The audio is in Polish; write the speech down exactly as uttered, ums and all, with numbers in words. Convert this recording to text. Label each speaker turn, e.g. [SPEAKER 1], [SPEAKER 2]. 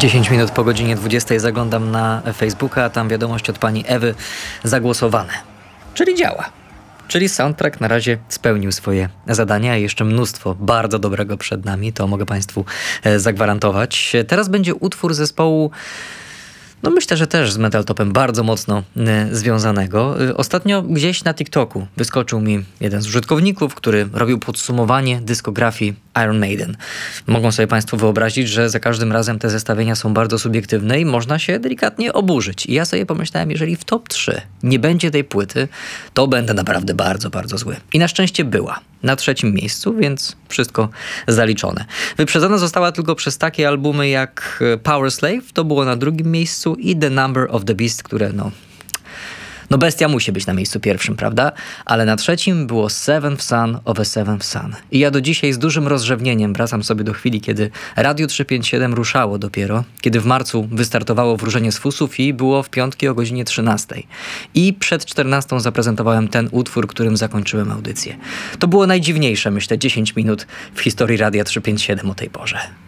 [SPEAKER 1] dziesięć minut po godzinie dwudziestej zaglądam na Facebooka, a tam wiadomość od pani Ewy: zagłosowane. Czyli działa. Czyli soundtrack na razie spełnił swoje zadania, a jeszcze mnóstwo bardzo dobrego przed nami, to mogę Państwu zagwarantować. Teraz będzie utwór zespołu, no myślę, że też z Metal Topem bardzo mocno y, związanego. Y, ostatnio gdzieś na TikToku wyskoczył mi jeden z użytkowników, który robił podsumowanie dyskografii Iron Maiden. Mogą sobie Państwo wyobrazić, że za każdym razem te zestawienia są bardzo subiektywne i można się delikatnie oburzyć. I ja sobie pomyślałem, jeżeli w top trzy nie będzie tej płyty, to będę naprawdę bardzo, bardzo zły. I na szczęście była na trzecim miejscu, więc wszystko zaliczone. Wyprzedzona została tylko przez takie albumy jak Power Slave, to było na drugim miejscu, i The Number of the Beast, które no... No bestia musi być na miejscu pierwszym, prawda? Ale na trzecim było Seventh Son of a Seventh Son. I ja do dzisiaj z dużym rozrzewnieniem wracam sobie do chwili, kiedy Radio trzysta pięćdziesiąt siedem ruszało dopiero, kiedy w marcu wystartowało Wróżenie z Fusów i było w piątki o godzinie trzynastej. I przed czternastą zaprezentowałem ten utwór, którym zakończyłem audycję. To było najdziwniejsze, myślę, dziesięć minut w historii Radia trzysta pięćdziesiąt siedem o tej porze.